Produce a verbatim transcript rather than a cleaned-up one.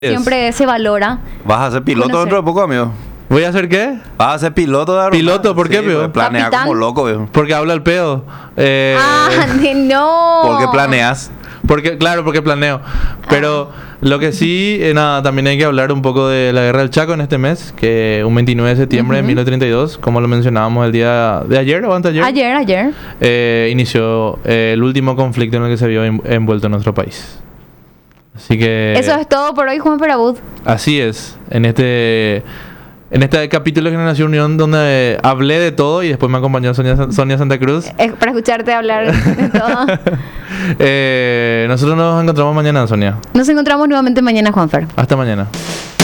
Siempre se valora. ¿Vas a ser piloto Conocer. dentro de poco, amigo? ¿Voy a hacer qué? ¿Vas a ser piloto de aeroplano? ¿Piloto? ¿Por qué, Sí, viejo? pues, planeas Capitán. como loco, viejo. Porque habla el pedo. Eh, Ah, de- no. ¿Por qué planeas? Porque, claro, porque planeo. Pero lo que sí, eh, nada, también hay que hablar un poco de la Guerra del Chaco en este mes, que un veintinueve de septiembre de Ujú. mil novecientos treinta y dos, como lo mencionábamos el día de ayer o anteayer, Ayer, ayer. eh, inició eh, el último conflicto en el que se vio en- envuelto nuestro país. Así que... Eso es todo por hoy, Juan Perabud. Así es. En este... En este capítulo de Generación Unión, donde eh, hablé de todo y después me acompañó Sonia, Sonia Santa Cruz. Es para escucharte hablar de todo. Eh, nosotros nos encontramos mañana, Sonia. Nos encontramos nuevamente mañana, Juanfer. Hasta mañana.